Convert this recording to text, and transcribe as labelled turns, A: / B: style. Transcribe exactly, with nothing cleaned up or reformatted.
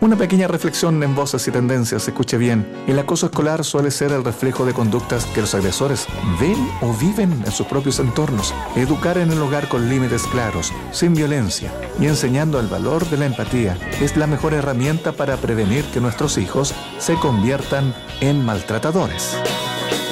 A: Una pequeña reflexión en Voces y Tendencias, escuche bien. El acoso escolar suele ser el reflejo de conductas que los agresores ven o viven en sus propios entornos. Educar en el hogar con límites claros, sin violencia y enseñando el valor de la empatía es la mejor herramienta para prevenir que nuestros hijos se conviertan en maltratadores.